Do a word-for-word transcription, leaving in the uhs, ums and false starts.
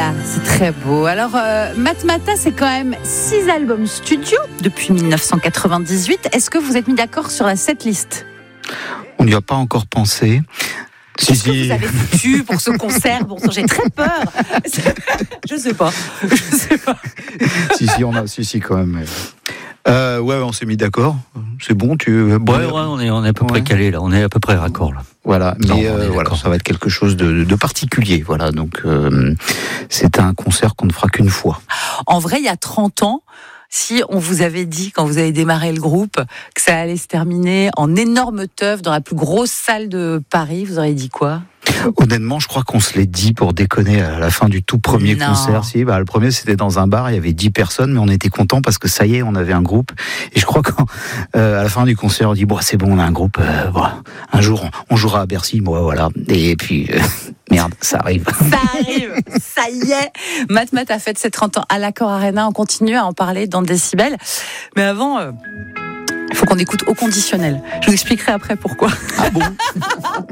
Ah, c'est très beau. Alors, euh, Matmata, c'est quand même six albums studio depuis dix-neuf cent quatre-vingt-dix-huit. Est-ce que vous êtes mis d'accord sur la setlist ? On n'y a pas encore pensé. Qu'est-ce si, que si. vous avez foutu pour ce concert ? Bon, j'ai très peur. Je sais pas. Je sais pas. si, si, on a, si, si, quand même. Euh, ouais, on s'est mis d'accord. C'est bon, tu. Bon, ouais, ouais, on est, on est à peu ouais. près calé là. On est à peu près raccord là. Voilà, mais non, euh, voilà, ça va être quelque chose de, de particulier. Voilà, donc euh, c'est un concert qu'on ne fera qu'une fois. En vrai, il y a trente ans. Si on vous avait dit, quand vous avez démarré le groupe, que ça allait se terminer en énorme teuf dans la plus grosse salle de Paris, vous auriez dit quoi ? Honnêtement, je crois qu'on se l'est dit pour déconner à la fin du tout premier non. concert. Si, bah, le premier, c'était dans un bar, il y avait dix personnes, mais on était contents parce que ça y est, on avait un groupe. Et je crois qu'à euh, la fin du concert, on dit, bon, c'est bon, on a un groupe. Euh, bon, un jour, on, on jouera à Bercy, moi, voilà. Et puis, euh, merde, ça arrive. Ça arrive, ça y est. Matmat a fait ses trente ans à l'Accor Arena. On continue à en parler dans Décibel. Mais avant... Euh... il faut qu'on écoute au conditionnel. Je vous expliquerai après pourquoi. Ah bon ?